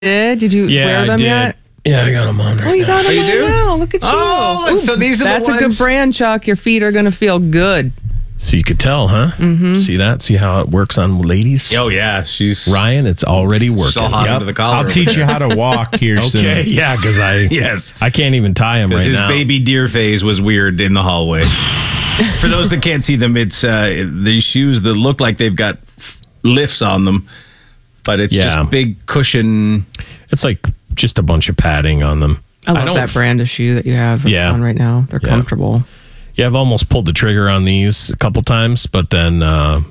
Did you wear them yet? Yeah, I got them on right Oh, you got them you on do? now. Look at you. Oh, so these are That's the a good ones- brand, Chuck. Your feet are going to feel good. So you could tell, huh? Mm-hmm. See that? See how it works on ladies? Oh, yeah. She's Ryan, it's already working. so hot under the collar. I'll teach you how to walk here Okay, soon. yeah, because Yes. I can't even tie him right Because his now. baby deer phase was weird in the hallway. For those that can't see them, it's these shoes that look like they've got lifts on them, but it's Yeah. just big cushion. It's like just a bunch of padding on them. I love that brand of shoe that you have on right now. They're comfortable. Yeah, I've almost pulled the trigger on these a couple times, but then I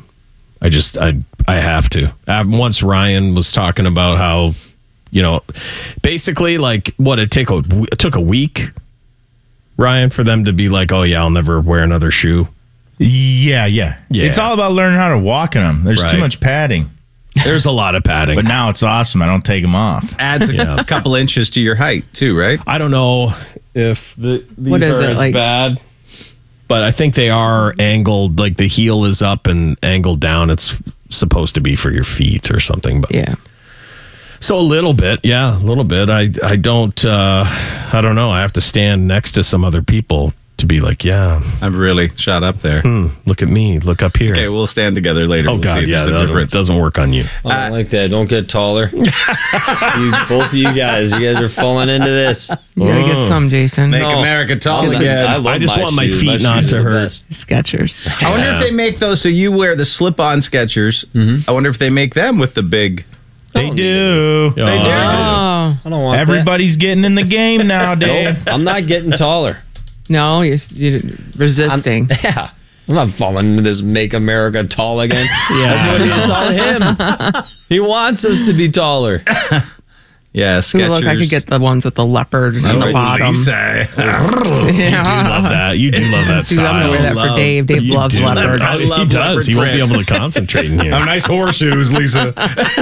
have to. Once Ryan was talking about how, basically like what it took a week, Ryan, for them to be like, oh yeah, I'll never wear another shoe. Yeah. Yeah. It's all about learning how to walk in them. There's too Right. much padding. There's a lot of padding. But now it's awesome. I don't take them off. Adds a couple inches to your height, too, right? I don't know if these What is are it, as like- bad, but I think they are angled, like the heel is up and angled down. It's supposed to be for your feet or something. But Yeah. so a little bit. I don't know. I have to stand next to some other people to be like, yeah, I've really shot up there. look at me, look up here. Okay, we'll stand together later. Oh we'll God, see if yeah, there's a that difference. doesn't work on you. I don't like that. Don't get taller. Both of you guys are falling into this. You got to get some, Jason. Make No. America tall I again. love just want my shoes. feet not shoes to are the hurt. best. Skechers. I wonder if they make those so you wear the slip-on Skechers. I wonder if they make them with the big. They do. They do. Oh. I don't want Everybody's getting in the game now, that. Dave. Nope, I'm not getting taller. No, you're resisting. Yeah. I'm not falling into this make America tall again. That's what it's all him. He wants us to be taller. Yeah, Ooh, Skechers. look, I could get the ones with the leopard in the bottom. Lisa. You do love that. You do love that Dude, style. I'm going to wear that for Love. Dave. Dave You loves do. leopard. I He love does. leopard He won't be print. able to concentrate in here. Nice horseshoes, Lisa.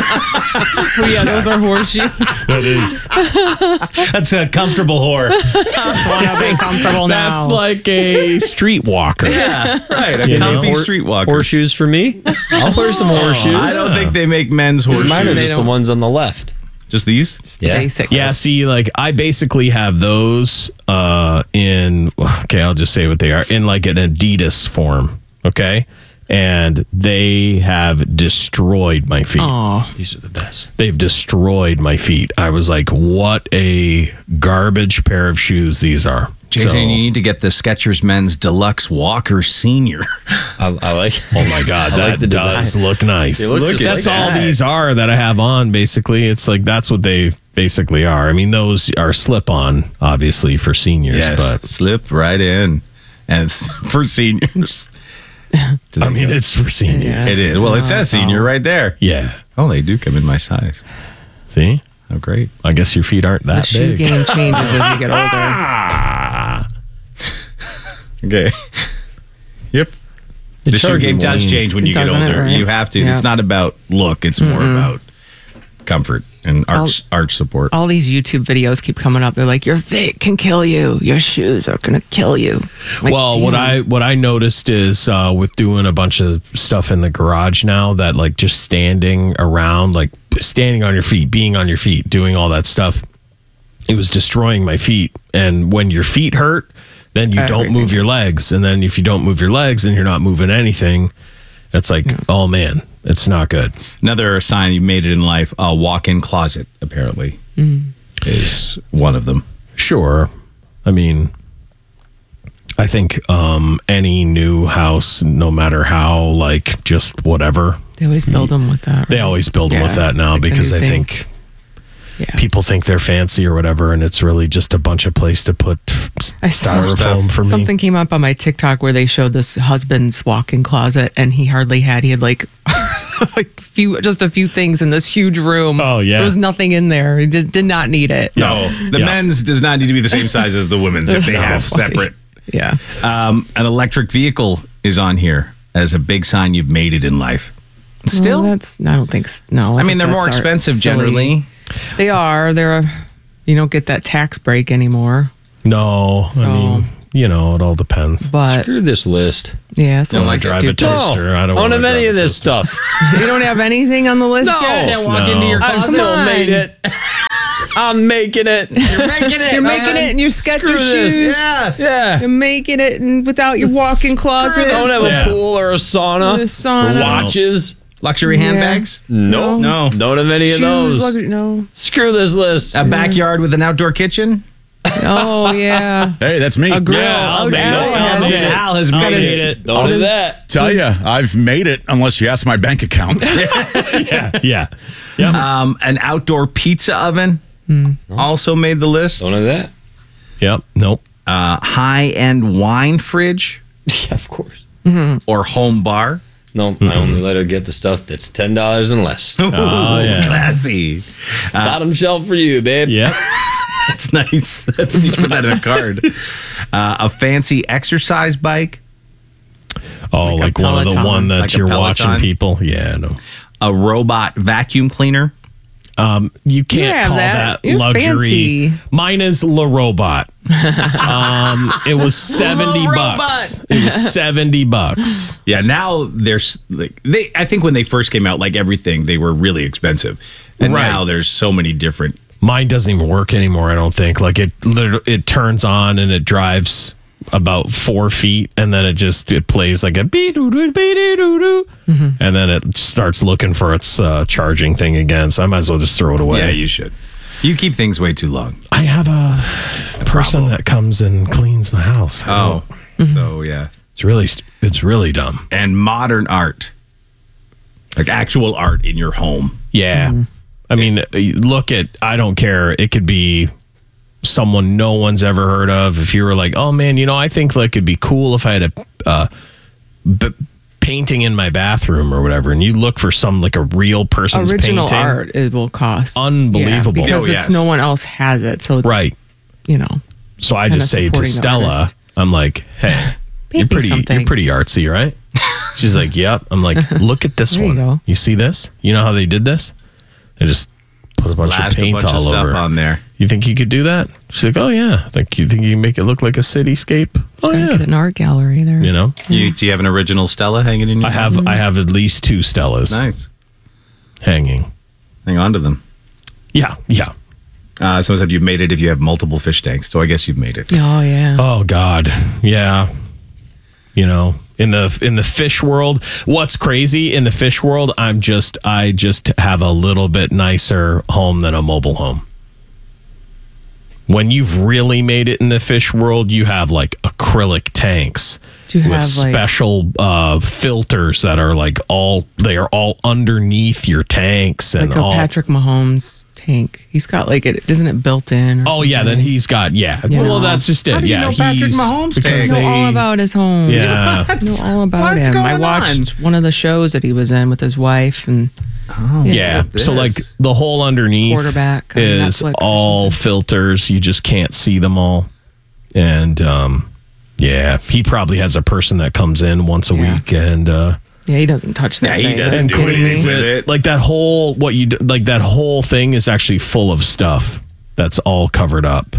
Oh, yeah, those are horseshoes. That is. That's a comfortable whore. Want to be comfortable now. That's like a streetwalker. Yeah, right. A You know? comfy streetwalker. Horseshoes for me? I'll wear some horseshoes. I don't think they make men's horseshoes. Mine are They just the don't. ones on the left. Just these? Yeah. Basics. Yeah, see, like I basically have those I'll just say what they are, in like an Adidas form, okay? And they have destroyed my feet. Oh, These are the best. They've destroyed my feet. I was like, what a garbage pair of shoes these are. Jason, So- you need to get the Skechers Men's Deluxe Walker Senior. I like. Oh my God, I that like the does design. look nice. They look just That's like all that. these are that I have on, basically. It's like that's what they basically are. I mean, those are slip-on, obviously, for seniors, but slip right in. And it's for seniors. I mean, it's for seniors. Yeah. It is. Well, it says senior right there. Yeah. Oh, they do come in my size. See? Oh, great. I guess your feet aren't the that shoe big. game changes as you get older. Okay. Yep. The shoe charges game does lanes. change when you get Doesn't it, older. right? You have to. Yeah. It's not about look. It's more about comfort and arch support. All these YouTube videos keep coming up. They're like, your feet can kill you. Your shoes are going to kill you. Like, Well, damn. what I noticed is with doing a bunch of stuff in the garage now, that like just standing around, like standing on your feet, being on your feet, doing all that stuff, it was destroying my feet. And when your feet hurt, then you don't move your legs. And then if you don't move your legs and you're not moving anything, it's like, oh man, it's not good. Another sign you made it in life, a walk-in closet, apparently, is one of them. Sure. I mean, I think any new house, no matter how, like, just whatever, They always build them with that. they right? always build them with Yeah, that now it's like the because new I thing. think Yeah. people think they're fancy or whatever, and it's really just a bunch of place to put I saw styrofoam for me. Something came up on my TikTok where they showed this husband's walk-in closet, and he had like just a few things in this huge room. Oh, yeah. There was nothing in there. He did not need it. No, the Yeah. men's does not need to be the same size as the women's if they So have funny. separate. Yeah. An electric vehicle is on here as a big sign you've made it in life. Still? Well, I don't think. No. I mean, think they're more that's expensive silly. generally. They are. You don't get that tax break anymore. No, So, I mean, it all depends. But Screw this list. yeah, so like Drive a stupid. toaster. I don't want want have any of this stuff. You don't have anything on the list No. yet? Can't walk No. into your I've closet. still on. made it. I'm making it. You're making it. You're making it and you sketch Screw your this. shoes. Yeah. You're making it and without your walk-in closet. Don't have Yeah. a pool or a sauna. A sauna. Or watches. Luxury handbags? Nope. No. Don't have any of Shoes, those. no. Screw this list. A backyard with an outdoor kitchen? Oh, yeah. Hey, that's me. A grill. Yeah, I'll Oh, make it. Al I'll has make it. it. Al has got made his- it. Don't do that. Tell you, I've made it unless you ask my bank account. Yeah. An outdoor pizza oven also made the list. Don't have that. Yep. Nope. High-end wine fridge Yeah, of course. or home bar. No, I only let her get the stuff that's $10 and less. Oh, yeah. Classy. Bottom shelf for you, babe. Yep. That's nice. You should put that in a card. A fancy exercise bike. Oh, Like a like one of the Peloton. one that Like a you're Peloton? watching people. Yeah, no. A robot vacuum cleaner. You can't have call that. that You're luxury. fancy. Mine is La Robot. It was $70 bucks. It was $70. Yeah, now there's like I think when they first came out, like everything, they were really expensive. And Right. now there's so many different. Mine doesn't even work anymore. I don't think. Like it turns on and it drives about 4 feet, and then it plays like a beep doo doo beep doo doo, and then it starts looking for its charging thing again. So I might as well just throw it away. Yeah, you should. You keep things way too long. I have a person that comes and cleans my house. Oh, so yeah. It's really dumb. And modern art, like actual art in your home. Yeah. I mean, look at, I don't care. It could be someone no one's ever heard of. If you were like, oh man, I think like it'd be cool if I had a painting in my bathroom or whatever, and you look for some like a real person's Original painting. art, it will cost. Unbelievable. Yeah, because Oh, it's yes. no one else has it. So, it's, Right. So I Kinda just say to supporting the Stella, artist. I'm like, hey, Paint me something. you're pretty artsy, right? She's like, yep. I'm like, look at this There you one. go. You see this? You know how they did this? They just put a bunch of Splashed a paint bunch of all stuff over. on there. You think you could do that? She's like, oh yeah. You think you can make it look like a cityscape? Oh Get yeah. an art gallery there. Do you have an original Stella hanging in your I have at least 2 Stellas Nice. hanging. Hang on to them. Yeah. Someone said you've made it if you have multiple fish tanks. So I guess you've made it. Oh, yeah. Oh God. Yeah. In the fish world, what's crazy in the fish world, I just have a little bit nicer home than a mobile home. When you've really made it in the fish world, you have like acrylic tanks Do you with have, like- special filters that are they are all underneath your tanks and Like a all. Patrick Mahomes tank. He's got isn't it built in? Oh yeah, then he's got Well, that's just it. How do you yeah, know Patrick Mahomes because tank? I know all about his home. Yeah. I know all about What's him. I going watched one of the shows that he was in with his wife and Yeah. at So like this. the whole underneath Quarterback on is Netflix or all something. filters. You just can't see them all. And yeah, he probably has a person that comes in once a Yeah. week and yeah, he doesn't touch that. Yeah, he thing. doesn't Are you do kidding anything me? with it. like that whole that whole thing is actually full of stuff that's all covered up.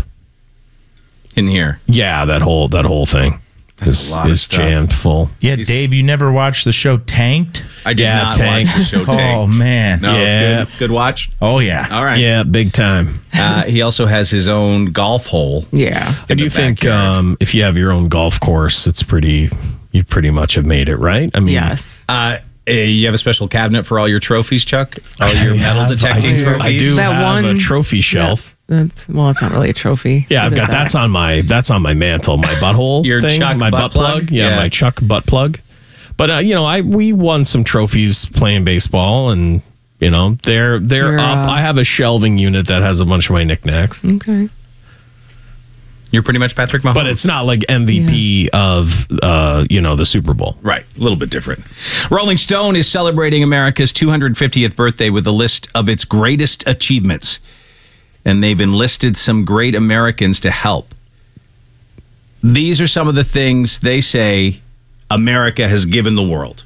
in here. Yeah, that whole thing That's a lot of is stuff. jammed full. Yeah, Dave, you never watched the show Tanked? I did Yeah, not Tank. watch the show Oh, Tanked. man. No, Yeah. it's good. Good watch. Oh, yeah. All right. Yeah, big time. He also has his own golf hole. Yeah. I do the think backyard. if you have your own golf course, you pretty much have made it, right? I mean, Yes. You have a special cabinet for all your trophies, Chuck? All your metal detecting trophies? I do That have a one- trophy shelf. It's not really a trophy. Yeah, I've What is got that's on my mantle, my butthole Your thing, Chuck my butt butt plug. plug? Yeah, Yeah. my Chuck butt plug. But we won some trophies playing baseball, and they're You're, up. I have a shelving unit that has a bunch of my knickknacks, Okay. You're pretty much Patrick Mahomes. but it's not like MVP of the Super Bowl. Right, a little bit different. Rolling Stone is celebrating America's 250th birthday with a list of its greatest achievements. And they've enlisted some great Americans to help. These are some of the things they say America has given the world.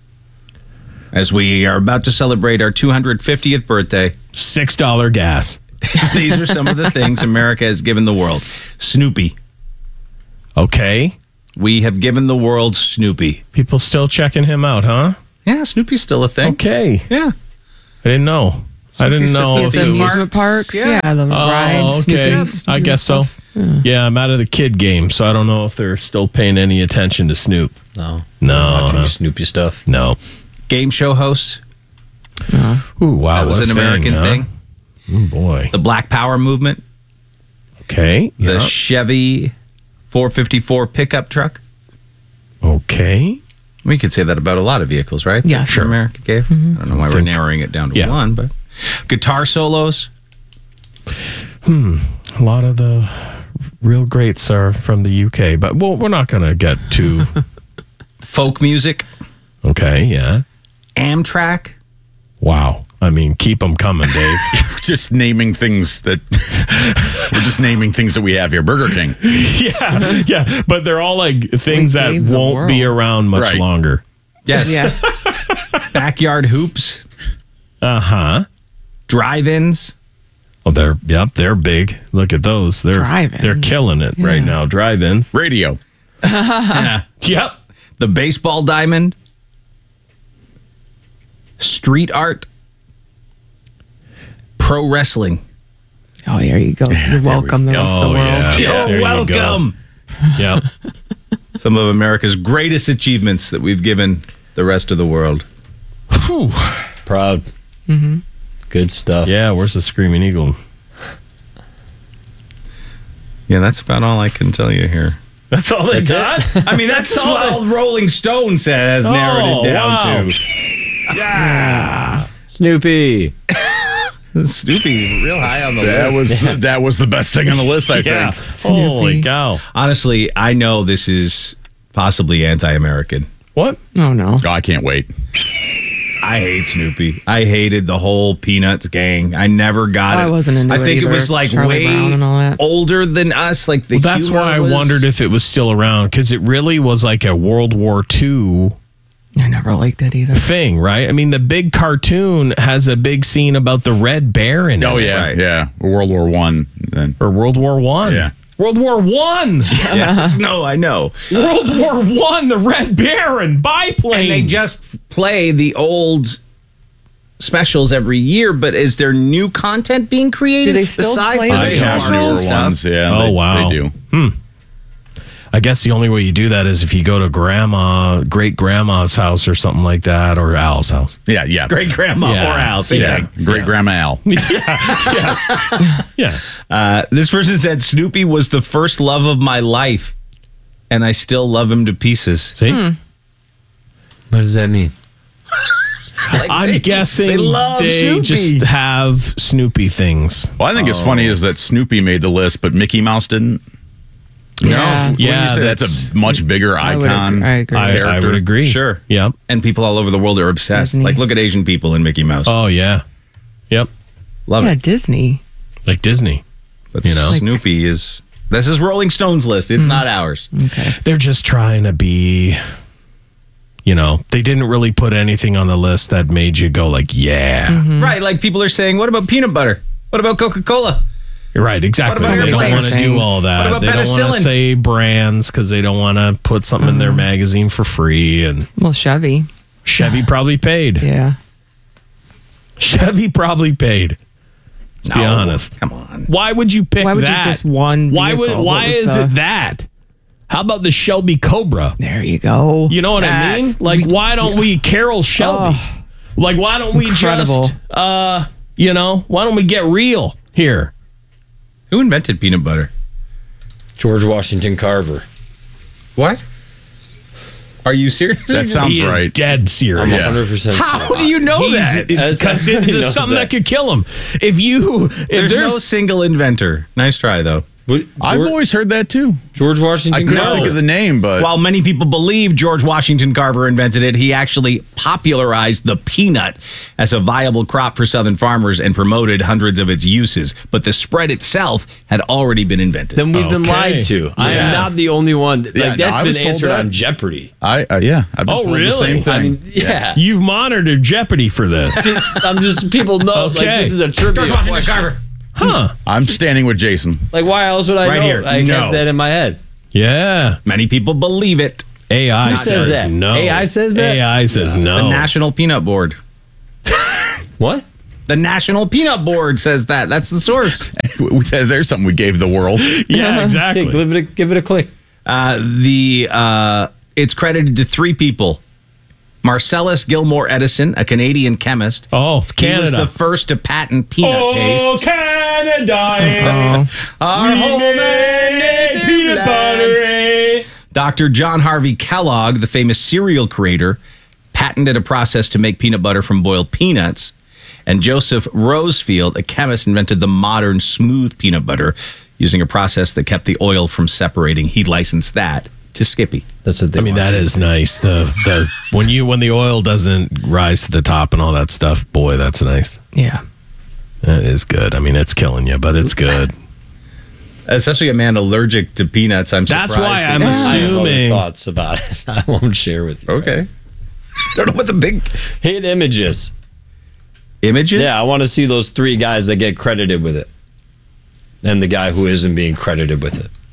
As we are about to celebrate our 250th birthday, $6 gas. these are some of the things America has given the world. Snoopy. Okay. We have given the world Snoopy. People still checking him out, huh? Yeah, Snoopy's still a thing. Okay. Yeah. I didn't know. I didn't know Snoopy if The it was... amusement parks, yeah, the rides, okay. Snoopy. I guess so. Yeah, I'm out of the kid game, so I don't know if they're still paying any attention to Snoop. No. No, Watching no. Snoopy stuff. No. Game show hosts. Ooh, wow. That was what an a American huh? thing. Oh, boy. The Black Power movement. Okay. The Yeah. Chevy 454 pickup truck. Okay. We could say that about a lot of vehicles, right? Yeah, That sure. America gave. I don't know why we're narrowing it down to Yeah. one, but guitar solos. A lot of the real greats are from the UK, but we're not going to get too... Folk music. Okay, yeah. Amtrak. Wow. I mean, keep them coming, Dave. We're just naming things that we have here. Burger King. yeah. But they're all like things We that gave the won't be world. around much Right. longer. Yes. Yeah. Backyard hoops. Uh-huh. Drive-ins. Oh, they're big. Look at those. They're Drive-ins. killing it right now. Drive-ins. Radio. Yep. The baseball diamond. Street art. Pro wrestling. Oh, there you go. You're welcome, the rest of the Oh, world. yeah. You're There you go. welcome. Yep. Some of America's greatest achievements that we've given the rest of the world. Proud. Mm-hmm. Good stuff. Yeah, where's the Screaming Eagle? Yeah, that's about all I can tell you here. That's all they got? I mean, that's all all Rolling Stone has narrowed it down wow. to. Yeah. Snoopy. Snoopy, real high on the list. That was the best thing on the list, I Yeah. think. Holy cow. Honestly, I know this is possibly anti-American. What? Oh, no. Oh, I can't wait. I hate Snoopy. I hated the whole Peanuts gang. I never got it. I wasn't into I it think it either. was like Charlie Brown way and all that. older than us. Like the Well, that's humor why I was- wondered if it was still around, because it really was like a World War II I never liked it either. thing, right? I mean, the big cartoon has a big scene about the Red Bear in it. Oh, yeah. Right. Yeah. World War One. Then. Or World War One. Yeah. World War One. Yes, no, I know. World War One. The Red Baron biplane. And they just play the old specials every year, but is there new content being created? Do they still besides play the the I have Hallmark newer specials? ones. Yeah. Oh, wow. They do. I guess the only way you do that is if you go to great grandma's house or something like that, or Al's house. Yeah. Yeah. Great grandma Yeah. or Al. Same Yeah. thing. Great Grandma Al. Yes. Yeah. This person said Snoopy was the first love of my life, and I still love him to pieces. See? What does that mean? I'm guessing they love Snoopy. just have Snoopy things. Well, I think it's funny is that Snoopy made the list, but Mickey Mouse didn't. Yeah. Wouldn't Yeah, you say that's a much bigger I would icon? agree. I agree. I Character. would agree. Sure. Yep. And people all over the world are obsessed. Disney. Like, look at Asian people in Mickey Mouse. Oh, yeah. Yep. Love Yeah, it. Disney. Like Disney. But you know? Snoopy is. This is Rolling Stone's list. It's not ours. Okay. They're just trying to be, they didn't really put anything on the list that made you go like, yeah. Right. Like people are saying, what about peanut butter? What about Coca-Cola? You're right, exactly. What about They don't airplanes? want to do all What that. about They don't want penicillin? to say brands because they don't want to put something in their magazine for free. And Well, Chevy. Chevy probably paid. Yeah. Chevy probably paid. Let's be No, honest. Come on. Why would you pick Why would you that? just one Why vehicle? Why What was is the- it that? How about the Shelby Cobra? There you go. You know what I mean? That's- Like, why don't we Carol Shelby? Like, why don't we Incredible. just, why don't we get real here? Who invented peanut butter? George Washington Carver. What? Are you serious? That sounds He is right. dead I'm serious. 100% How do you know that? Because He it's knows something that that. could kill him. If There's no single inventor. Nice try, though. I've always heard that too. George I Washington couldn't Carver. think of the name, but While many people believe George Washington Carver invented it, he actually popularized the peanut as a viable crop for Southern farmers and promoted hundreds of its uses. But the spread itself had already been invented. Then we've been Okay. lied to. I Yeah. am not the only one. Yeah, Like no, that's I was been told answered that. on Jeopardy. I've been Oh, told the really? same thing. I mean, yeah. You've monitored Jeopardy for this. I'm just people know Okay. like this is a trivia George Washington question. Carver. Huh. I'm standing with Jason. Like why else would I Right know? here. I No. have that in my head. Yeah. Many people believe it. AI Who says that? no. AI says that? AI says no. The National Peanut Board. What? The National Peanut Board says that. That's the source. There's something we gave the world. Yeah, exactly. Okay, give it a click. It's credited to 3 people. Marcellus Gilmore Edison, a Canadian chemist. Oh, Canada. He was the first to patent peanut paste. Canada. Our homemade peanut butter. Dr. John Harvey Kellogg, the famous cereal creator, patented a process to make peanut butter from boiled peanuts. And Joseph Rosefield, a chemist, invented the modern smooth peanut butter using a process that kept the oil from separating. He licensed that to Skippy. That's what they I mean, want. that is nice. The when the oil doesn't rise to the top and all that stuff, boy, that's nice. Yeah. That is good. I mean, it's killing you, but it's good. Especially a man allergic to peanuts. I'm surprised. That's why I'm I have other assuming. thoughts about it. I won't share with you. Okay. I don't know what the big Hit images. images. Yeah, I want to see those 3 guys that get credited with it. And the guy who isn't being credited with it.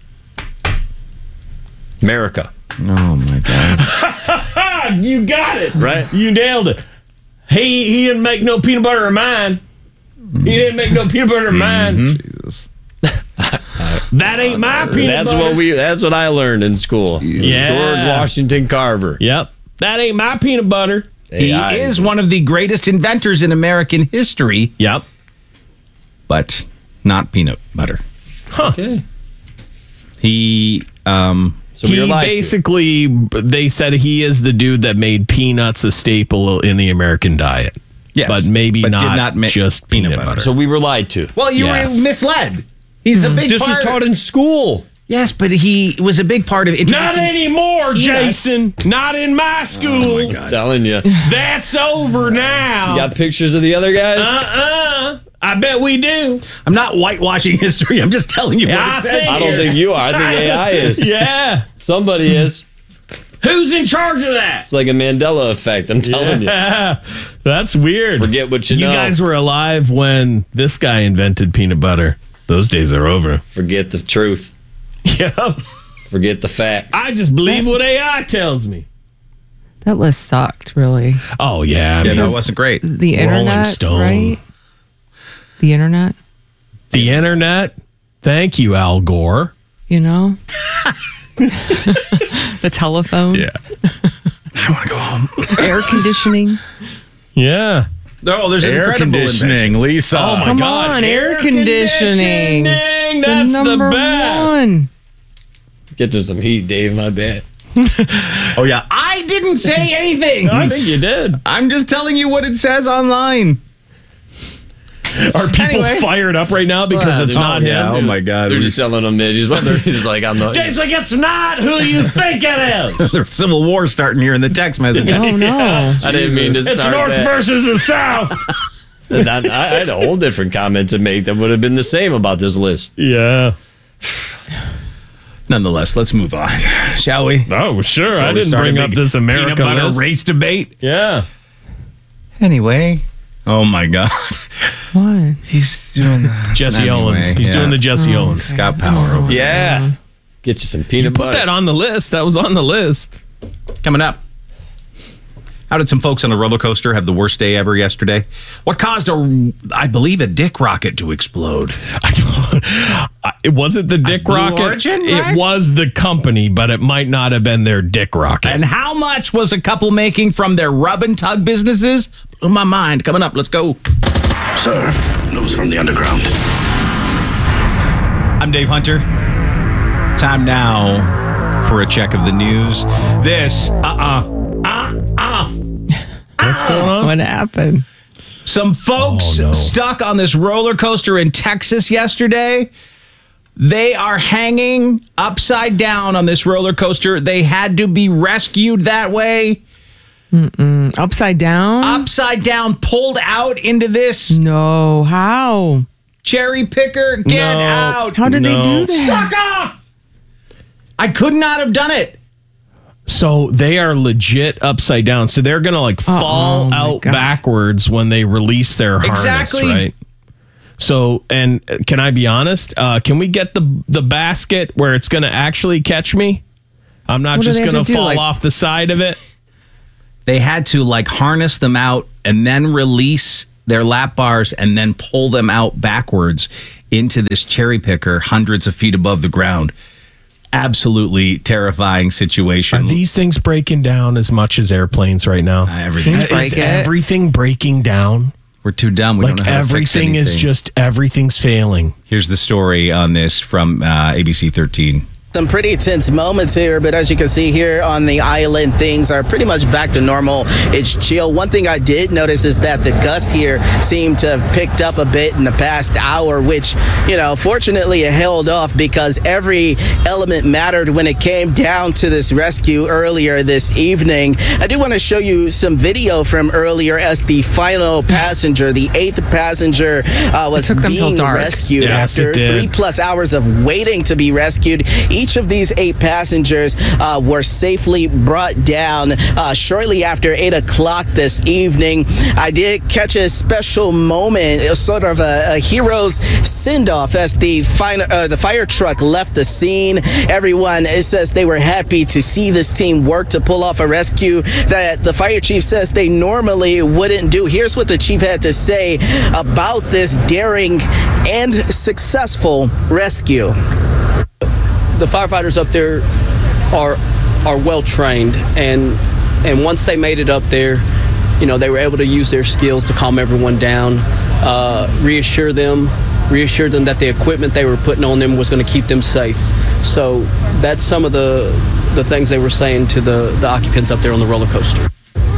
America. Oh my God. You got it. Right? You nailed it. He didn't make no peanut butter of mine. He didn't make no peanut butter of mine. Jesus. That ain't my peanut butter. That's what I learned in school. Yeah. George Washington Carver. Yep. That ain't my peanut butter. He AI. is one of the greatest inventors in American history, Yep. but not peanut butter. Okay. He So we were He lied to. basically, they said he is the dude that made peanuts a staple in the American diet. Yes, but maybe but not, did not make just peanut butter. So we were lied to. Well, you Yes. were misled. He's a big This was part. taught in school. Yes, but he was a big part of Not introducing. anymore, Jason. Not in my school. I'm telling you. That's over now. You got pictures of the other guys? I bet we do. I'm not whitewashing history. I'm just telling you what I it says. think- I don't think you are. I think AI is. Yeah. Somebody is. Who's in charge of that? It's like a Mandela effect. I'm telling you. That's weird. Forget what you know. You guys were alive when this guy invented peanut butter. Those days are over. Forget the truth. Yep. Forget the fact. I just believe what AI tells me. That list sucked, really. Oh, yeah. I Yeah, mean, that wasn't great. The Rolling internet, Stone. right? The internet, the internet. Thank you, Al Gore. you know? The telephone. Yeah. I want to go home. Air conditioning. Yeah. Oh, there's an Air incredible conditioning, Lisa. Oh, my Come God. on, air conditioning. That's the number best. 1. Get to some heat, Dave. My bad. Oh, yeah. I didn't say anything. I think you did. I'm just telling you what it says online. Are people Anyway. fired up right now because it's not him? Oh, my God. They're just telling him that he's just like on the. James, like, it's not who you think it is. There's Civil War starting here in the text message. Oh, no. I didn't mean to It's start North that. versus the South. I had a whole different comment to make that would have been the same about this list. Yeah. Nonetheless, let's move on, shall we? Oh, sure. I We didn't start a bring up big this America peanut butter list. race debate. Yeah. Anyway. Oh, my God. What? He's doing that. Jesse Anyway, Owens. He's yeah. doing the Jesse Owens. Scott Power over Yeah. Get you some peanut Put butter. that on the list. That was on the list. Coming up. How did some folks on a roller coaster have the worst day ever yesterday? What caused I believe, a dick rocket to explode? It wasn't the Dick Blue Rocket. Origin, right? It was the company, but it might not have been their Dick Rocket. And how much was a couple making from their rub and tug businesses? Blew my mind. Coming up, let's go. Sir, news from the underground. I'm Dave Hunter. Time now for a check of the news. This, What's going on? What happened? some folks Oh, no. stuck on this roller coaster in Texas yesterday. They are hanging upside down on this roller coaster. They had to be rescued that way. Upside down? Upside down, pulled out into this No. How? cherry picker. Get No. out. How did they No. do that? Suck off. I could not have done it. So they are legit upside down. So they're going to like fall my out God. backwards when they release their harness, Exactly. right? So, and can I be honest? Can we get the basket where it's going to actually catch me? I'm not What do just they have going to to do, fall like- off the side of it. They had to like harness them out and then release their lap bars and then pull them out backwards into this cherry picker hundreds of feet above the ground. Absolutely terrifying situation. Are these things breaking down as much as airplanes right now? Everything. Seems like Is it. everything breaking down? We're too dumb. We don't know Like how to fix everything is anything. just, everything's failing. Here's the story on this from ABC 13. Some pretty tense moments here, but as you can see here on the island, things are pretty much back to normal. It's chill. One thing I did notice is that the gusts here seem to have picked up a bit in the past hour, which, fortunately it held off because every element mattered when it came down to this rescue earlier this evening. I do want to show you some video from earlier as the final passenger, the 8th passenger, was took them till being dark. rescued Yes, after it did. 3+ hours of waiting to be rescued. Each of these 8 passengers were safely brought down shortly after 8 o'clock this evening. I did catch a special moment, it was sort of a hero's send-off as the fire truck left the scene. Everyone, it says they were happy to see this team work to pull off a rescue that the fire chief says they normally wouldn't do. Here's what the chief had to say about this daring and successful rescue. The firefighters up there are well trained, and once they made it up there, they were able to use their skills to calm everyone down, reassure them that the equipment they were putting on them was going to keep them safe. So that's some of the things they were saying to the occupants up there on the roller coaster.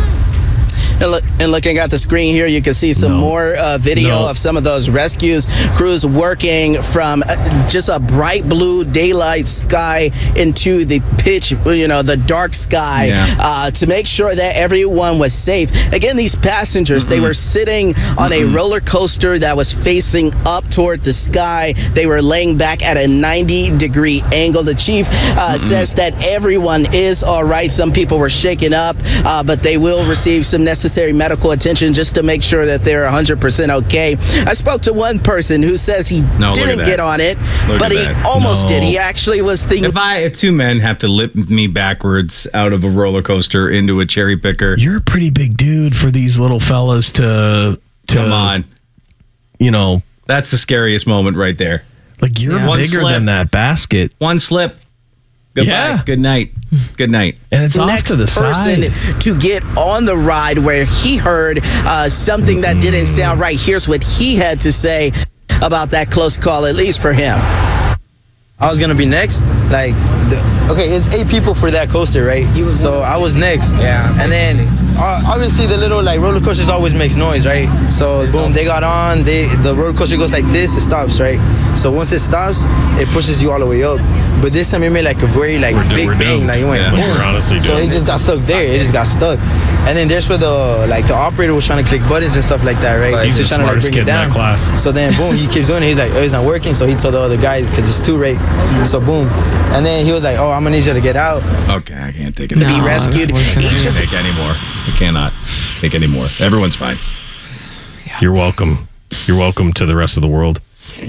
And looking at the screen here, you can see some more video of some of those rescues. Crews working from just a bright blue daylight sky into the pitch, the dark sky, to make sure that everyone was safe. Again, these passengers, they were sitting on a roller coaster that was facing up toward the sky. They were laying back at a 90-degree angle. The chief says that everyone is all right. Some people were shaken up, but they will receive some necessary medical attention just to make sure that they're 100% okay. I spoke to one person who says he didn't get on it, but he almost did. He actually was thinking. If 2 men have to lift me backwards out of a roller coaster into a cherry picker, You're a pretty big dude for these little fellas to come on. That's the scariest moment right there. Like you're One bigger slip. than that basket. One slip. Goodbye. Yeah. Good night. Good night. And it's off next to the person side. to get on the ride where he heard something that didn't sound right. Here's what he had to say about that close call, at least for him. I was gonna be next. Okay, it's 8 people for that coaster, right? So I was next. Yeah. And then obviously the little roller coasters always makes noise, right? So boom, they got on. The roller coaster goes like this, it stops, right? So once it stops, it pushes you all the way up. But this time it made a very big bang, it went boom. We're honestly So it just got stuck there. It just got stuck. And then there's where the operator was trying to click buttons and stuff like that, right? He's the trying to smartest bring kid it in that down. class. So then boom, he keeps doing it. He's like, oh, it's not working. So he told the other guy because it's 2, right? So boom, and then he was like, oh, I'm gonna need you to get out. Okay, I can't take it. To be rescued. I can't take any more. I cannot take any more. Everyone's fine. You're welcome. You're welcome to the rest of the world.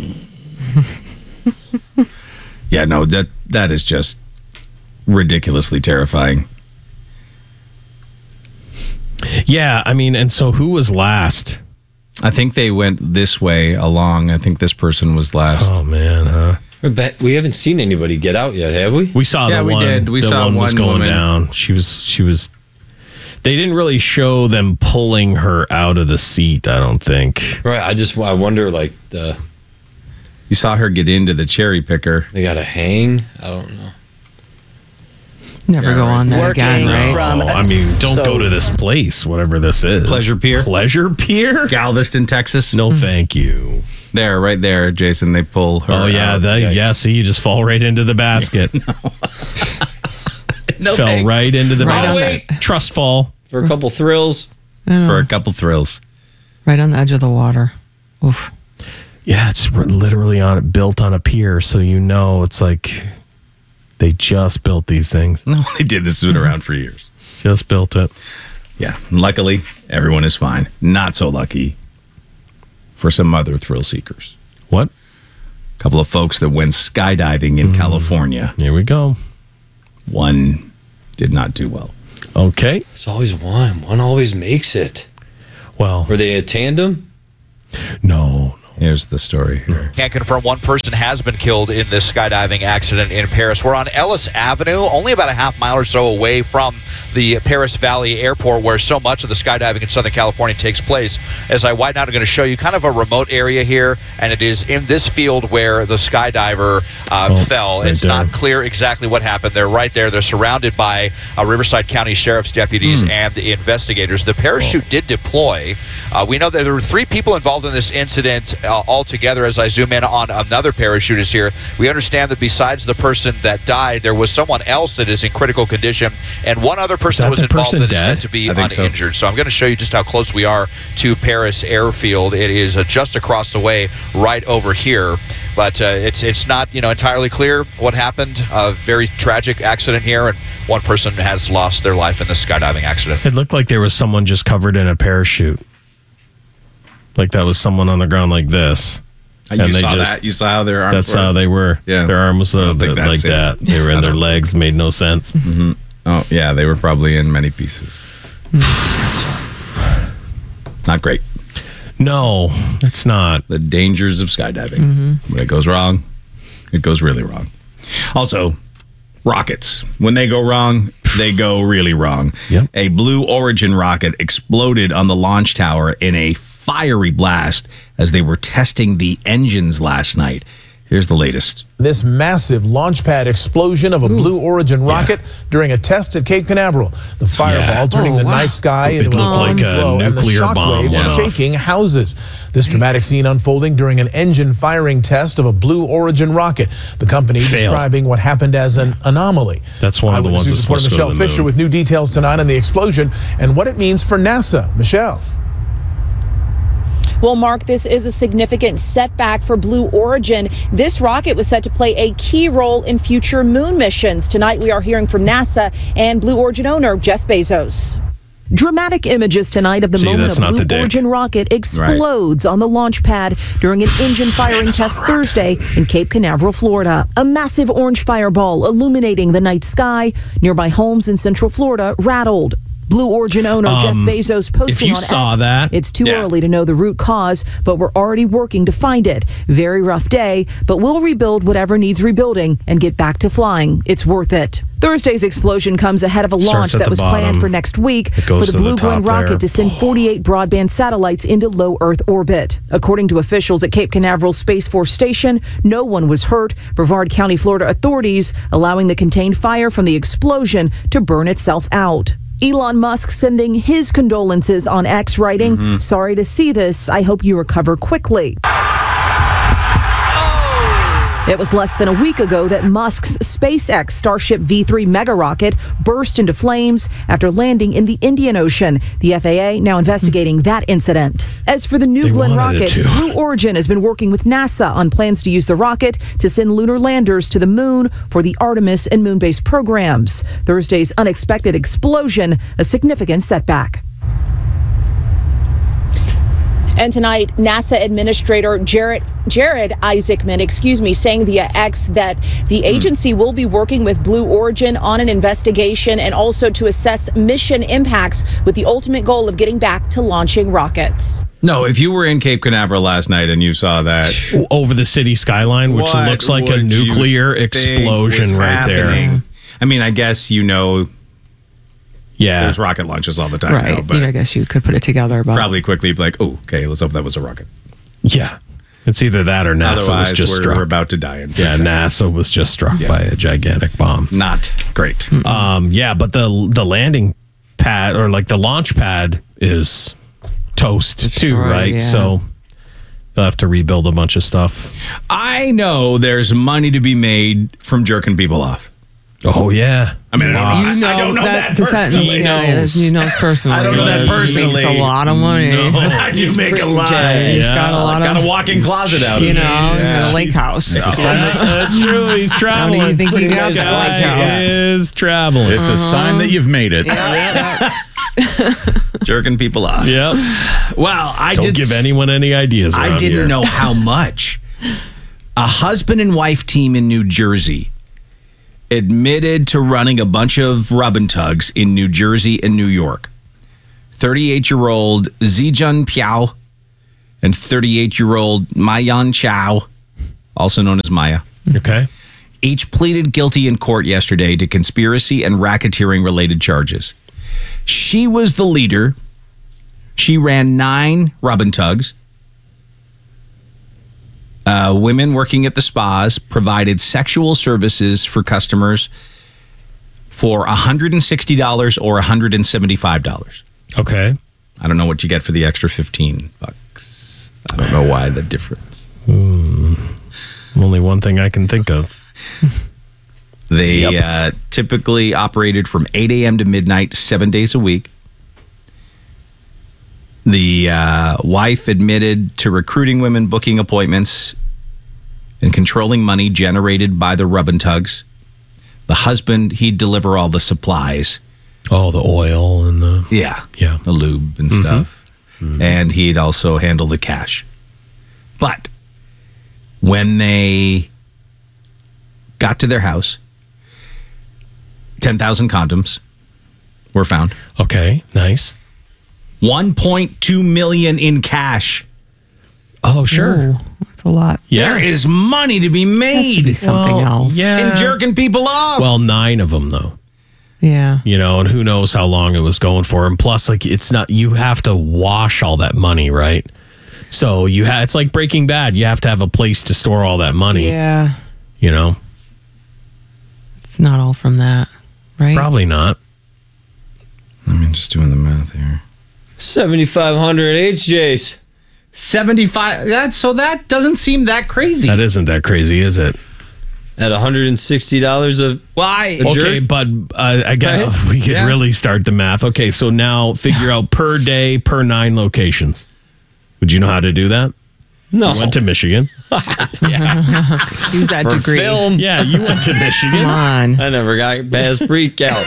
Yeah, no, that is just ridiculously terrifying. Yeah, I mean, and so who was last? I think they went this way along. I think this person was last. Oh man, huh? We haven't seen anybody get out yet, have we? We saw Yeah, the we one. did. We the saw one was one going woman. down. She was. They didn't really show them pulling her out of the seat. I don't think. Right. I wonder, You saw her get into the cherry picker. they got to hang? I don't know. Never go on that Working again, right? from- I mean, don't So- go to this place, whatever this is. Pleasure Pier? Pleasure Pier? Galveston, Texas. No, thank you. There, right there, Jason. They pull her. Oh yeah, out. see, you just fall right into the basket. No Fell thanks. right into the Right on basket. Trust fall. For a couple thrills. For a couple thrills. Right on the edge of the water. Oof. Yeah, it's literally built on a pier, so it's like they just built these things. No, they did. This has been around for years. Just built it. Yeah. Luckily, everyone is fine. Not so lucky for some other thrill seekers. What? A couple of folks that went skydiving in California. Here we go. One did not do well. Okay. There's always one. One always makes it. Well, Were they a tandem? no. Here's the story here. Can't confirm one person has been killed in this skydiving accident in Paris. We're on Ellis Avenue, only about a half mile or so away from the Paris Valley Airport, where so much of the skydiving in Southern California takes place. As I widen out, I'm going to show you kind of a remote area here, and it is in this field where the skydiver fell. Right it's there. not clear exactly what happened. They're right there. They're surrounded by Riverside County Sheriff's deputies and the investigators. The parachute did deploy. We know that there were 3 people involved in this incident altogether. As I zoom in on another parachutist here, we understand that besides the person that died, there was someone else that is in critical condition, and one other person that was the involved person that is dead? said to be I think so. uninjured. So I'm going to show you just how close we are to Paris Airfield. It is just across the way, right over here. But it's not entirely clear what happened. A very tragic accident here, and one person has lost their life in this skydiving accident. It looked like there was someone just covered in a parachute. Like that was someone on the ground like this. You saw that? You saw how their arms That's were? how they were. Yeah. Their arm was I don't think like that's that. it. They were in their legs, made no sense. Oh, yeah, they were probably in many pieces. Not great. No, it's not. The dangers of skydiving. When it goes wrong, it goes really wrong. Also, rockets. When they go wrong, they go really wrong. Yep. A Blue Origin rocket exploded on the launch tower in a fiery blast as they were testing the engines last night. Here's the latest. This massive launch pad explosion of a Blue Origin rocket during a test at Cape Canaveral. The fireball turning the night sky It into looked like a glow, and the nuclear bomb shockwave went off. shaking houses. This dramatic scene unfolding during an engine firing test of a Blue Origin rocket. The company describing what happened as an anomaly. That's one of the Eyewitness ones News that's reporter supposed to go to Michelle the Fisher moon. with new details tonight on the explosion and what it means for NASA. Michelle. Well, Mark, this is a significant setback for Blue Origin. This rocket was set to play a key role in future moon missions. Tonight, we are hearing from NASA and Blue Origin owner Jeff Bezos. Dramatic images tonight of the moment that's a not Blue the dick. Origin rocket explodes on the launch pad during an engine firing test Thursday in Cape Canaveral, Florida. A massive orange fireball illuminating the night sky. Nearby homes in Central Florida rattled. Blue Origin owner Jeff Bezos posting you on saw X, that- it's too early to know the root cause, but we're already working to find it. Very rough day, but we'll rebuild whatever needs rebuilding and get back to flying. It's worth it. Thursday's explosion comes ahead of a launch Starts at that the was planned bottom. for next week It goes for the to the Blue Glenn top rocket there. to send 48 broadband satellites into low Earth orbit. According to officials at Cape Canaveral Space Force Station, no one was hurt. Brevard County, Florida authorities allowing the contained fire from the explosion to burn itself out. Elon Musk sending his condolences on X, writing, "Sorry to see this. I hope you recover quickly." It was less than a week ago that Musk's SpaceX Starship V3 mega rocket burst into flames after landing in the Indian Ocean. The FAA now investigating that incident. As for the New Glenn wanted it rocket, to. Blue Origin has been working with NASA on plans to use the rocket to send lunar landers to the moon for the Artemis and moon-based programs. Thursday's unexpected explosion, a significant setback. And tonight, NASA Administrator Jared Isaacman, saying via X that the agency will be working with Blue Origin on an investigation and also to assess mission impacts with the ultimate goal of getting back to launching rockets. No, if you were in Cape Canaveral last night and you saw that over the city skyline, which what looks like a would you nuclear think explosion was right there. happening? I mean, I guess Yeah. there's rocket launches all the time Right. now, but I guess you could put it together. But probably quickly be like, oh, okay, let's hope that was a rocket. Yeah. It's either that or NASA Otherwise, was just we're struck. about to die in Yeah, 10 NASA was just struck by a gigantic bomb. Not great. Yeah, but the landing pad or like the launch pad is toast too, Destroyed, right? yeah. So they'll have to rebuild a bunch of stuff. I know there's money to be made from jerking people off. Oh yeah. I mean, I don't know that that the sentence. personally. Yeah, he knows personally. I don't know that He personally. makes a lot of money. I do make a lot. He's got a lot of. Got a walk-in closet out. You of know, he's in a lake house. So. That's true. He's traveling. How do you think he got This that guy lake house? is traveling. It's a sign that you've made it. Yeah. Jerking people off. Yep. Well, Don't give anyone any ideas. I didn't know how much. A husband and wife team in New Jersey admitted to running a bunch of rub and tugs in New Jersey and New York. 38-year-old Zijun Piao and 38-year-old Mayan Chow, also known as Maya. Okay. Each pleaded guilty in court yesterday to conspiracy and racketeering related charges. She was the leader. She ran 9 rub and tugs. Women working at the spas provided sexual services for customers for $160 or $175. Okay. I don't know what you get for the extra $15. I don't know why the difference. Only one thing I can think of. They typically operated from 8 a.m. to midnight, 7 days a week. The wife admitted to recruiting women, booking appointments, and controlling money generated by the rub and tugs. The husband, he'd deliver all the supplies. Oh, the oil and the... Yeah. Yeah. The lube and stuff. And he'd also handle the cash. But when they got to their house, 10,000 condoms were found. Okay, nice. 1.2 million in cash. Oh, sure. Ooh, that's a lot. Yeah. There is money to be made. Has to be something else. In jerking people off. Well, 9 of them, though. Yeah. You know, and who knows how long it was going for. And plus, like, it's not, you have to wash all that money, right? So it's like Breaking Bad. You have to have a place to store all that money. Yeah. You know? It's not all from that, right? Probably not. I'm just doing the math here. 7,500 HJs. 75. That doesn't seem that crazy. That isn't that crazy, is it? At $160 a Why? Okay, but I guess we could really start the math. Okay, so now figure out per day per 9 locations. Would you know how to do that? No. You went to Michigan. Use that For degree. film. Yeah, you went to Michigan. Come on. I never got past pre-calc.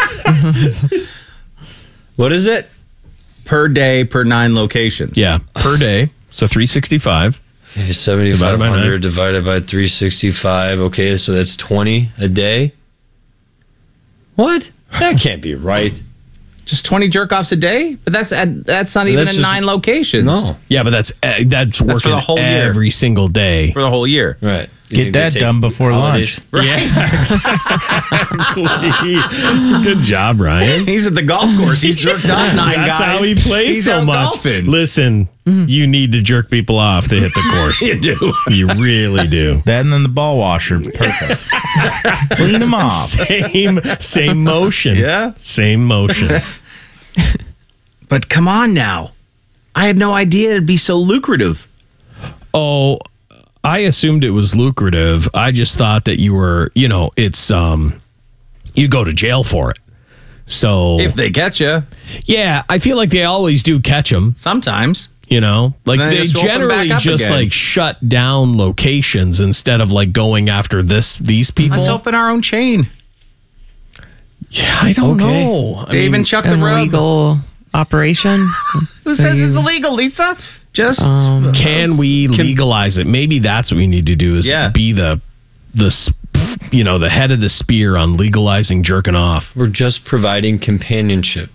What is it? Per day per 9 locations. Yeah, per day. So 365. Okay, 7,500 divided by 365. Okay, so that's 20 a day. What? That can't be right. Just 20 jerk-offs a day? But that's not even in 9 locations. No. Yeah, but that's working for the whole year. every single day. For the whole year. Right. Get that done before lunch. Yeah, exactly. Good job, Ryan. He's at the golf course. He's jerked off 9 guys. That's how he plays He's so out much. golfing. Listen, you need to jerk people off to hit the course. You do. You really do. That and then the ball washer. Perfect. Clean them off. Same motion. Yeah. Same motion. But come on now. I had no idea it'd be so lucrative. Oh, I assumed it was lucrative. I just thought that you were, it's you go to jail for it. So If they catch you. yeah, I feel like they always do catch them. Sometimes. Like And then they just open generally back up just again. like shut down locations instead of like going after these people. Let's open our own chain. Yeah, I don't know. Dave and Chuck An the Rub. illegal operation. Who says it's illegal, Lisa? Just Can we legalize it? Maybe that's what we need to do is be the head of the spear on legalizing jerking off. We're just providing companionship.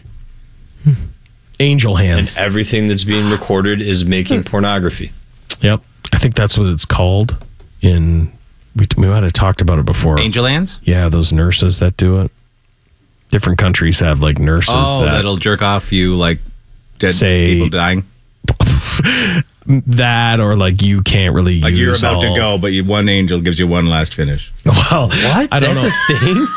Angel hands. And everything that's being recorded is making pornography. Yep. I think that's what it's called. We might have talked about it before. Angel hands? Yeah, those nurses that do it. Different countries have like nurses that'll jerk off you like dead people dying. That or like you can't really Like use you're about to go, but one angel gives you one last finish. Well, What? I don't That's know.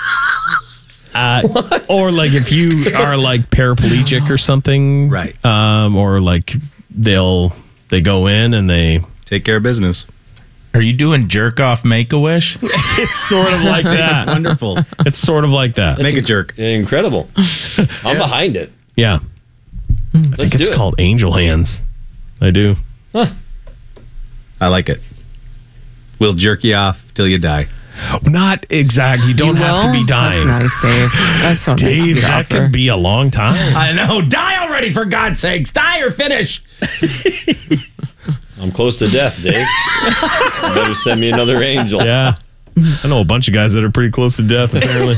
a thing? Or like if you are like paraplegic or something, Right. Or like they go in and they take care of business. Are you doing jerk off Make-A-Wish? It's sort of like that. It's wonderful. It's sort of like that. Make a jerk. Incredible. I'm behind it. Yeah. I think it's called Angel Hands. I do. I like it. We'll jerk you off till you die. Not exactly. You don't have to be dying. That's nice, Dave. That's so nice. Dave, that could be a long time. I know. Die already, for God's sakes. Die or finish. I'm close to death, Dave. You better send me another angel. Yeah. I know a bunch of guys that are pretty close to death, apparently.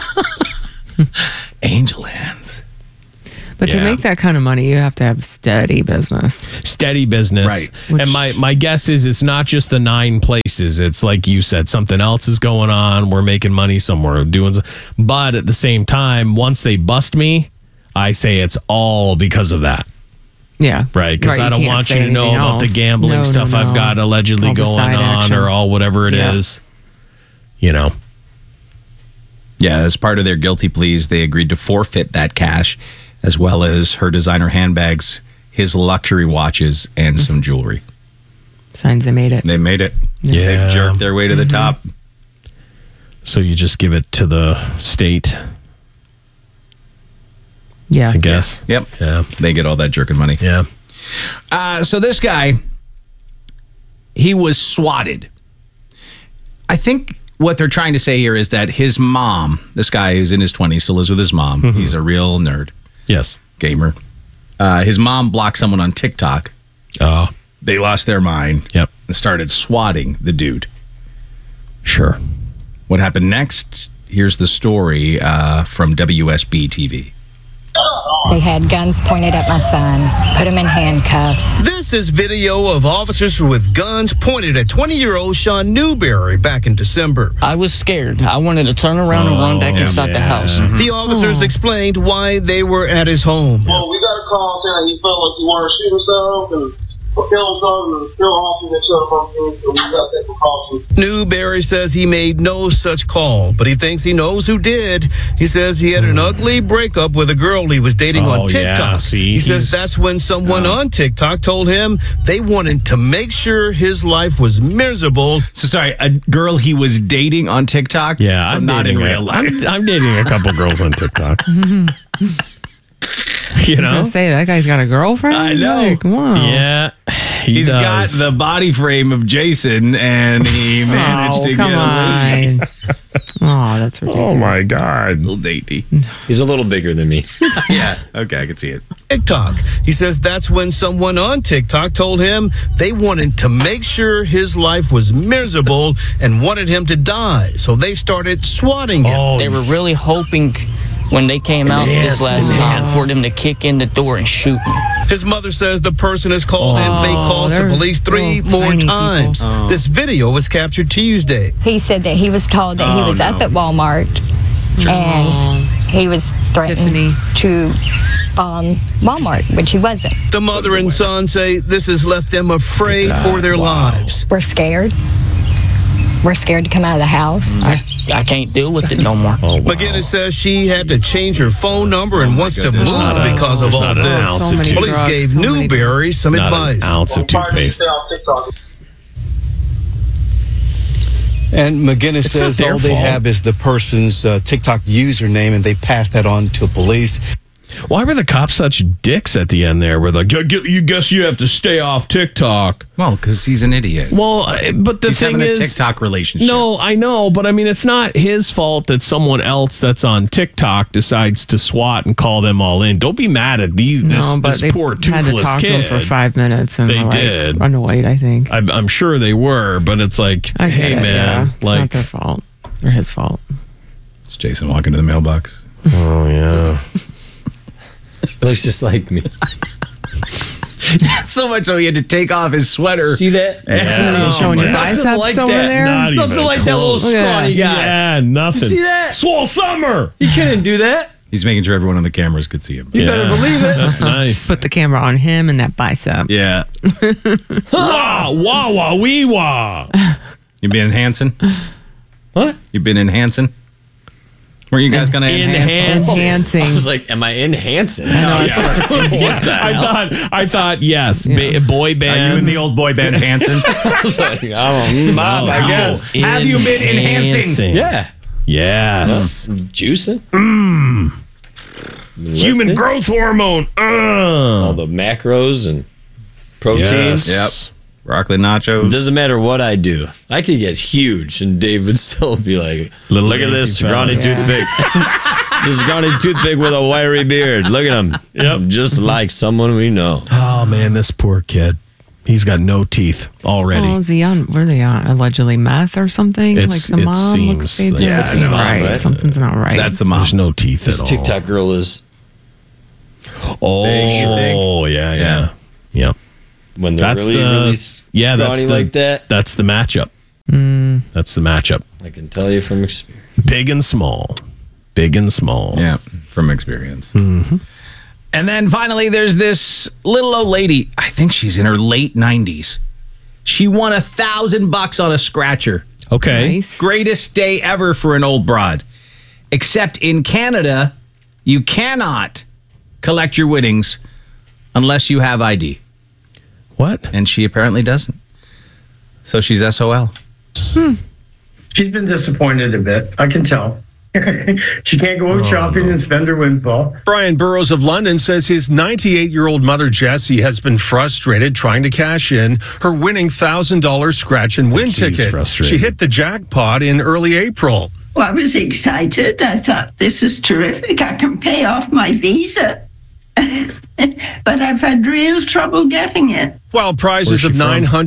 Angel hands. But to make that kind of money, you have to have steady business. Steady business. Right. And my guess is it's not just the 9 places. It's like you said, something else is going on. We're making money somewhere. But at the same time, once they bust me, I say it's all because of that. Yeah. Right. Because I don't want you to know about the else. gambling stuff I've got allegedly All the going side on action. or all whatever it is. You know. Yeah, as part of their guilty pleas, they agreed to forfeit that cash, as well as her designer handbags, his luxury watches, and some jewelry. Signs they made it. They made it. Yeah. They jerked their way to the top. So you just give it to the state, Yeah. I guess. Yep. Yeah. They get all that jerking money. Yeah. So this guy, he was swatted. I think what they're trying to say here is that his mom, this guy who's in his 20s, still lives with his mom. Mm-hmm. He's a real nerd. Yes. Gamer. His mom blocked someone on TikTok. Oh. They lost their mind. Yep. And started swatting the dude. Sure. What happened next? Here's the story from WSB TV. They had guns pointed at my son, put him in handcuffs. This is video of officers with guns pointed at 20-year-old Sean Newberry back in December. I was scared. I wanted to turn around and run back inside the house. The officers explained why they were at his home. Well, we got a call saying he felt like he wanted to shoot himself and kill himself and kill officers and shut him up. So we got that precaution. Newberry says he made no such call, but he thinks he knows who did. He says he had an ugly breakup with a girl he was dating on TikTok. Yeah, see, he says that's when someone on TikTok told him they wanted to make sure his life was miserable. So sorry, a girl he was dating on TikTok? Yeah, so I'm not in dating real life. I'm dating a couple girls on TikTok. You I was know? gonna say that guy's got a girlfriend. I know. Like, wow. Yeah. He's got the body frame of Jason, and he managed to come get on. Oh, that's ridiculous. Oh my God. little dainty. He's a little bigger than me. Yeah, okay, I can see it. TikTok. He says that's when someone on TikTok told him they wanted to make sure his life was miserable and wanted him to die. So they started swatting him. They were really hoping when they came out this last time for them to kick in the door and shoot me. His mother says the person has called in fake calls to police 3 more times. This video was captured Tuesday. He said that he was told that he was up at Walmart and he was threatened to Walmart, which he wasn't. The mother and son say this has left them afraid for their lives. We're scared. We're scared to come out of the house. I can't deal with it no more. McGinnis says she had to change her phone number and wants to move because of all this. Police gave Newberry some advice. An ounce of toothpaste. And McGinnis says all they have is the person's TikTok username, and they pass that on to police. Why were the cops such dicks at the end there? Where like, you guess you have to stay off TikTok. Well, because he's an idiot. Well, but the he's thing having is, a TikTok relationship. No, I know, but I mean, it's not his fault that someone else that's on TikTok decides to swat and call them all in. Don't be mad at this poor toothless had to talk kid. to him for 5 minutes, and They were, did. like, annoyed. I think. I'm sure they were, but it's like, I get hey, it, man, yeah. It's like not their fault or his fault. It's Jason walking to the mailbox. Oh yeah. Looks just like me. So much so he had to take off his sweater. See that? Yeah. Showing your biceps like over that. there. Nothing like that little scrawny guy. Yeah, nothing. You see that? Swole Summer. You couldn't do that. He's making sure everyone on the cameras could see him. You better believe it. That's nice. Put the camera on him and that bicep. Yeah. Wah, wah, wah, wee, wah. You been enhancing? What? You been enhancing? Were you guys going to enhance? Enhancing. I was like, am I enhancing? I know, that's what I thought yes. Boy band. Are you in the old boy band Hanson? I was like, I guess. Have you been enhancing? Yeah. Yes. Juicing? Human growth hormone. All the macros and proteins. Yep. Broccoli nachos. It doesn't matter what I do. I could get huge, and Dave would still be like, look at this scrawny toothpick. This scrawny toothpick with a wiry beard. Look at him. Yep. Just like someone we know. Oh, man, this poor kid. He's got no teeth already. Oh, is he on? What are they on? Allegedly meth or something? It like the mom seems looks they do. yeah, It's not right. Something's not right. That's the mom. There's no teeth This at all. TikTok girl is. Oh, big. yeah. Yep. When they're really scrawny like that. That's the matchup. That's the matchup. I can tell you from experience. Big and small. Big and small. Yeah, from experience. Mm-hmm. And then finally, there's this little old lady. I think she's in her late 90s. She won $1,000 on a scratcher. Okay. Nice. Greatest day ever for an old broad. Except in Canada, you cannot collect your winnings unless you have ID. What? And she apparently doesn't. So she's SOL. She's been disappointed a bit. I can tell. She can't go out shopping and spend her windfall. Brian Burrows of London says his 98-year-old mother, Jessie, has been frustrated trying to cash in her winning $1,000 scratch and win ticket. She hit the jackpot in early April. Well, I was excited. I thought, this is terrific. I can pay off my Visa. But I've had real trouble getting it. While prizes of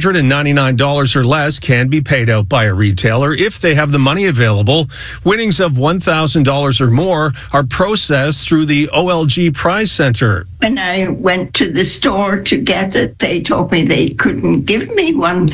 $999 or less can be paid out by a retailer if they have the money available, winnings of $1,000 or more are processed through the OLG Prize Center. When I went to the store to get it, they told me they couldn't give me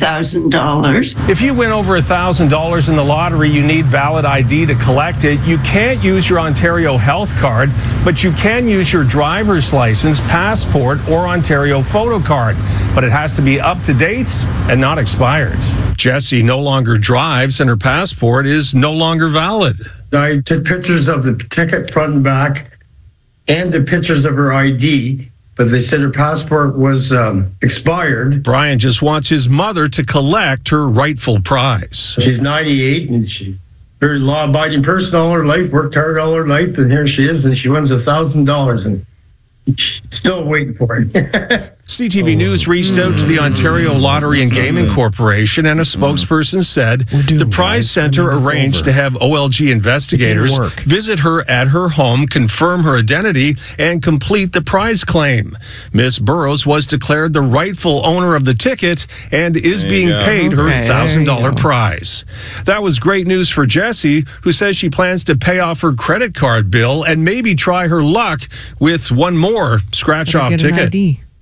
$1,000. If you win over $1,000 in the lottery, you need valid ID to collect it. You can't use your Ontario health card, but you can use your driver's license, passport, or Ontario photo card. But it has to be up to date and not expired. Jessie no longer drives and her passport is no longer valid. I took pictures of the ticket front and back and the pictures of her ID, but they said her passport was expired. Brian just wants his mother to collect her rightful prize. She's 98 and she's a very law-abiding person all her life, worked hard all her life, and here she is, and she wins $1,000 and she's still waiting for it. CTV News reached out to the Ontario Lottery and Gaming Corporation, and a spokesperson said the Prize Center arranged to have OLG investigators visit her at her home, confirm her identity, and complete the prize claim. Miss Burrows was declared the rightful owner of the ticket and is being paid her $1,000 prize. That was great news for Jessie, who says she plans to pay off her credit card bill and maybe try her luck with one more scratch-off ticket.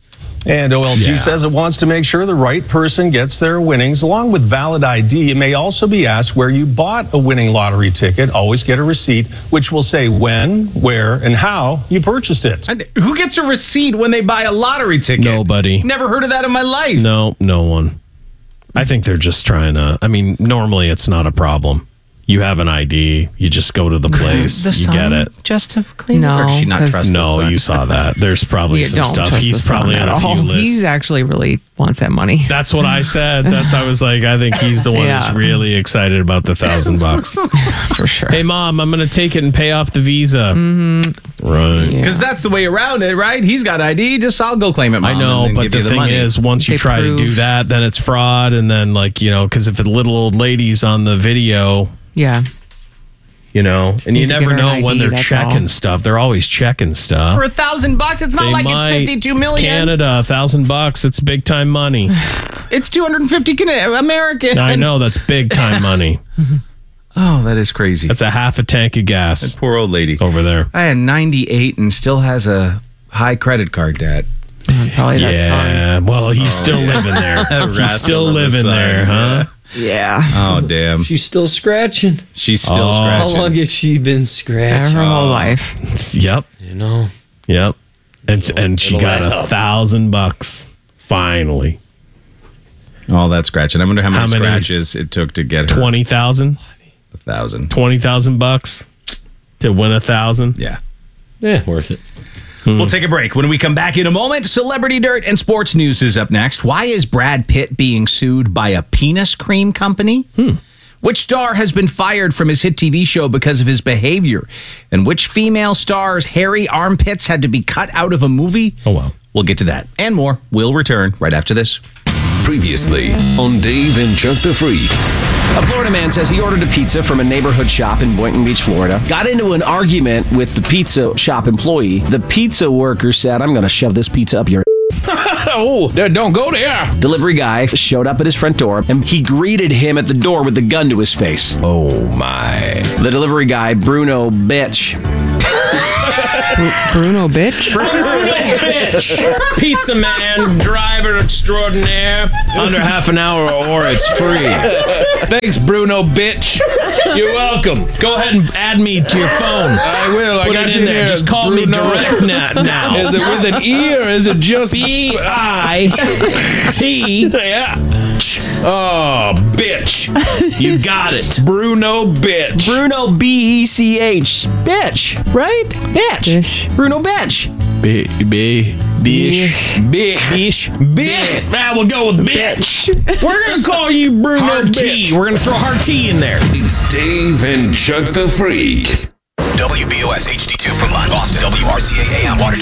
And OLG says it wants to make sure the right person gets their winnings. Along with valid ID, it may also be asked where you bought a winning lottery ticket. Always get a receipt, which will say when, where, and how you purchased it. And who gets a receipt when they buy a lottery ticket? Nobody. Never heard of that in my life. No one. I think they're just trying to, normally it's not a problem. You have an ID, you just go to the place, you get it. Just to clean No, it? Or does she not trust the No, son? you saw that. There's probably some don't stuff. trust He's the probably son on at a few all. lists. He actually really wants that money. That's what I said. I was like, I think he's the one who's really excited about the $1,000 for sure. Hey, Mom, I'm going to take it and pay off the Visa. Right. Because that's the way around it, right? He's got ID. I'll go claim it, Mom. I know, and then but give the you thing money. is, once you try to do that, then it's fraud. And then, because if the little old lady's on the video, Yeah. and you need to never get her know an when ID, they're that's checking all. stuff. They're always checking stuff. For $1,000, it's not They like might. it's $52 million. It's Canada, $1,000. It's big time money. It's $250 American. I know, that's big time money. Oh, that is crazy. That's a half a tank of gas. That poor old lady over there. I had 98 and still has a high credit card debt. Probably that son. Yeah, well, he's still living there. He's still living there, huh? Yeah. Oh, damn. She's still scratching. She's still scratching. How long has she been scratching? Her whole life. Yep. Yep. And she it'll got add up. $1,000 finally. All that scratching. I wonder how many How many? scratches it took to get her. 20,000. 1,000. $20,000 to win 1,000. Yeah. Worth it. We'll take a break. When we come back in a moment, Celebrity Dirt and Sports News is up next. Why is Brad Pitt being sued by a penis cream company? Which star has been fired from his hit TV show because of his behavior? And which female star's hairy armpits had to be cut out of a movie? Oh, wow. We'll get to that and more. We'll return right after this. Previously on Dave and Chuck the Freak. A Florida man says he ordered a pizza from a neighborhood shop in Boynton Beach, Florida. Got into an argument with the pizza shop employee. The pizza worker said, "I'm going to shove this pizza up your..." Oh, don't go there. Delivery guy showed up at his front door and he greeted him at the door with the gun to his face. Oh my. The delivery guy, Bruno Bitch. Bruno Bitch? Pizza man, driver extraordinaire. Under half an hour or it's free. Thanks, Bruno Bitch. You're welcome. Go ahead and add me to your phone. I will. Put I got it you in there. here. Just call Bruno. me direct now. Is it with an E or is it just B-I-T? Yeah. Oh, bitch. You got it. Bruno Bitch. Bruno B-E-C-H. Bitch, right? Bitch. Bruno Bitch. Bish. Ah, we'll go with bitch. We're going to call you Bruno Hard T. bitch. We're going to throw hard T in there. It's Dave and Chuck the Freak. WBOS HD2 Brookline, Boston. WRCA AM Water.